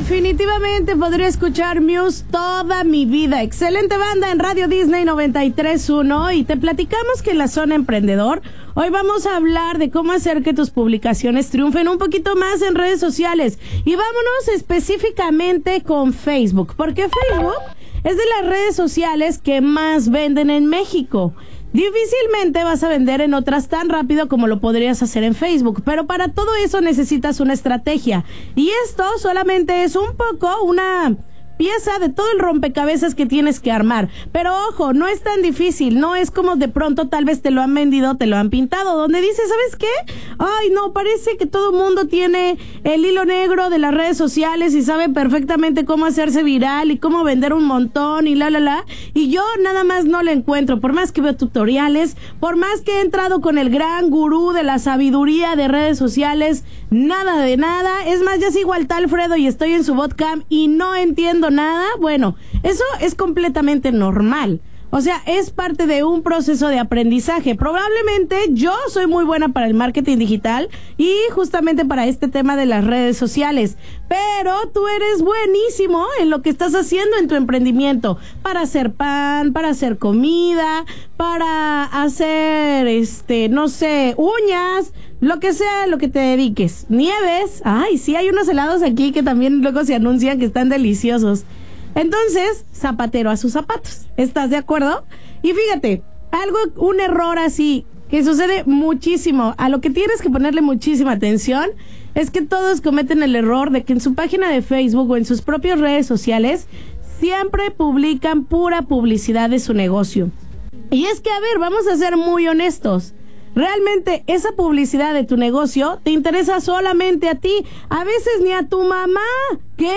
definitivamente podría escuchar Muse toda mi vida. Excelente banda en Radio Disney 93.1 y te platicamos que en la zona emprendedor hoy vamos a hablar de cómo hacer que tus publicaciones triunfen un poquito más en redes sociales. Y vámonos específicamente con Facebook, porque Facebook es de las redes sociales que más venden en México. Difícilmente vas a vender en otras tan rápido como lo podrías hacer en Facebook, pero para todo eso necesitas una estrategia. Y esto solamente es un poco una pieza de todo el rompecabezas que tienes que armar. Pero ojo, no es tan difícil, no es como de pronto tal vez te lo han vendido, te lo han pintado, donde dices, ¿sabes qué? Ay, no, parece que todo mundo tiene el hilo negro de las redes sociales y sabe perfectamente cómo hacerse viral y cómo vender un montón y y yo nada más no le encuentro, por más que veo tutoriales, por más que he entrado con el gran gurú de la sabiduría de redes sociales, nada de nada. Es más, ya sigo al tal Alfredo y estoy en su botcamp y no entiendo nada. Bueno, eso es completamente normal. O sea, es parte de un proceso de aprendizaje. Probablemente yo soy muy buena para el marketing digital y justamente para este tema de las redes sociales. Pero tú eres buenísimo en lo que estás haciendo en tu emprendimiento. Para hacer pan, para hacer comida, para hacer, no sé, uñas, lo que sea, lo que te dediques. Nieves. Ay, sí, hay unos helados aquí que también luego se anuncian que están deliciosos. Entonces, zapatero a sus zapatos. ¿Estás de acuerdo? Y fíjate, un error así que sucede muchísimo, a lo que tienes que ponerle muchísima atención, es que todos cometen el error de que en su página de Facebook o en sus propias redes sociales siempre publican pura publicidad de su negocio. Y es que, a ver, vamos a ser muy honestos. Realmente esa publicidad de tu negocio te interesa solamente a ti, a veces ni a tu mamá. ¿Qué?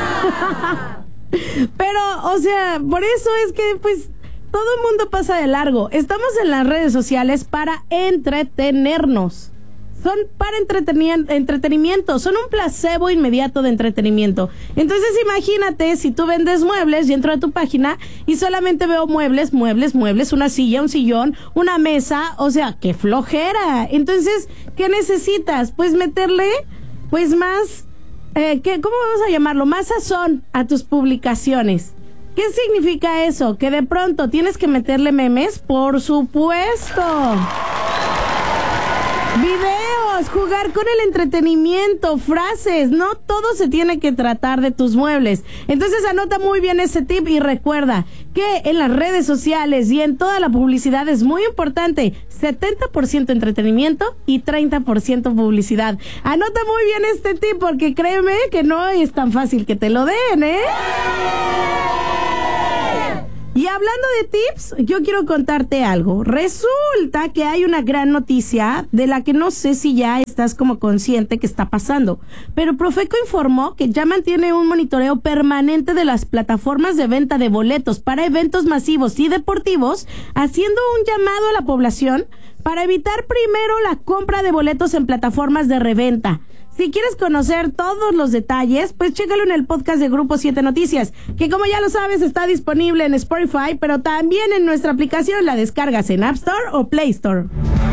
Pero, o sea, por eso es que, pues, todo el mundo pasa de largo. Estamos en las redes sociales para entretenernos. Son para entretenimiento, son un placebo inmediato de entretenimiento. Entonces imagínate si tú vendes muebles y entro a tu página y solamente veo muebles, una silla, un sillón, una mesa, o sea, ¡qué flojera! Entonces, ¿qué necesitas? Pues meterle, pues más, ¿cómo vamos a llamarlo? Más sazón a tus publicaciones. ¿Qué significa eso? ¿Que de pronto tienes que meterle memes? ¡Por supuesto! Videos, jugar con el entretenimiento, frases, no todo se tiene que tratar de tus muebles. Entonces anota muy bien ese tip y recuerda que en las redes sociales y en toda la publicidad es muy importante, 70% entretenimiento y 30% publicidad. Anota muy bien este tip porque créeme que no es tan fácil que te lo den, ¿eh? Y hablando de tips, yo quiero contarte algo. Resulta que hay una gran noticia de la que no sé si ya estás como consciente que está pasando. Pero Profeco informó que ya mantiene un monitoreo permanente de las plataformas de venta de boletos para eventos masivos y deportivos, haciendo un llamado a la población para evitar primero la compra de boletos en plataformas de reventa. Si quieres conocer todos los detalles, pues chécalo en el podcast de Grupo 7 Noticias, que como ya lo sabes está disponible en Spotify, pero también en nuestra aplicación la descargas en App Store o Play Store.